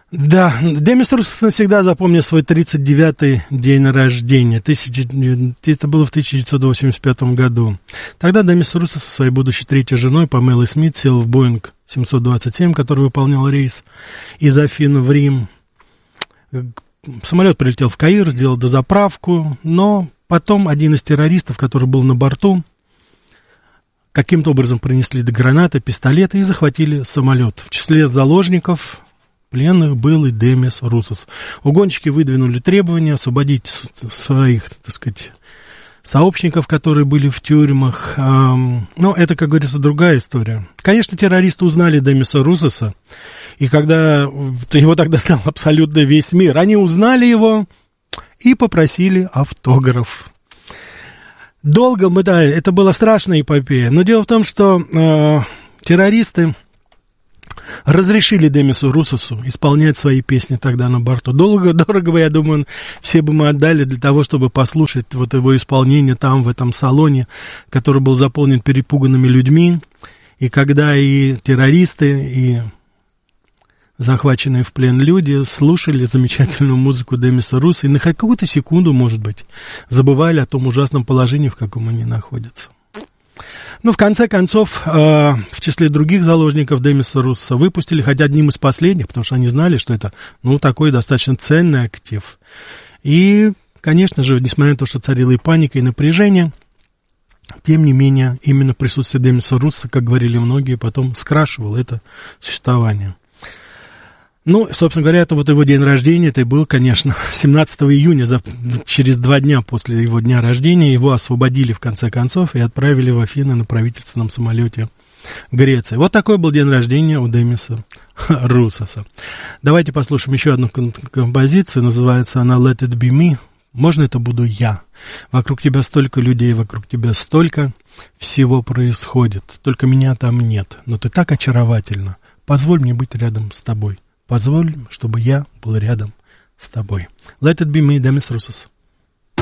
Да, Демис Русос навсегда запомнил свой 39-й день рождения. Это было в 1985 году. Тогда Демис Русос со своей будущей третьей женой Памелой Смит сел в Боинг 727, который выполнял рейс из Афин в Рим. Самолет прилетел в Каир, сделал дозаправку, но потом один из террористов, который был на борту, каким-то образом принесли гранаты, пистолеты и захватили самолет. В числе заложников пленных был и Демис Русос. Угонщики выдвинули требования освободить своих, так сказать, сообщников, которые были в тюрьмах. Но это, как говорится, другая история. Конечно, террористы узнали Демиса Русоса, и когда его тогда знал абсолютно весь мир, они узнали его и попросили автограф. Долго это была страшная эпопея, но дело в том, что террористы разрешили Демису Русосу исполнять свои песни тогда на борту. Дорого, я думаю, все бы мы отдали для того, чтобы послушать вот его исполнение там, в этом салоне, который был заполнен перепуганными людьми. И когда и террористы, и захваченные в плен люди слушали замечательную музыку Демиса Руссо и на какую-то секунду, может быть, забывали о том ужасном положении, в каком они находятся. Но в конце концов, в числе других заложников Демиса Руссо выпустили, хотя одним из последних, потому что они знали, что это, такой достаточно ценный актив. И, конечно же, несмотря на то, что царила и паника, и напряжение, тем не менее, именно присутствие Демиса Руссо, как говорили многие, потом скрашивало это существование. Собственно говоря, это вот его день рождения, это и был, конечно, 17 июня, через 2 дня после его дня рождения, его освободили в конце концов и отправили в Афины на правительственном самолете Греции. Вот такой был день рождения у Демиса Руссоса. Давайте послушаем еще одну композицию, называется она «Let it be me». Можно это буду я. Вокруг тебя столько людей, вокруг тебя столько всего происходит, только меня там нет, но ты так очаровательна, позволь мне быть рядом с тобой. Позволь, чтобы я был рядом с тобой. Let it be me, Демис Руссос.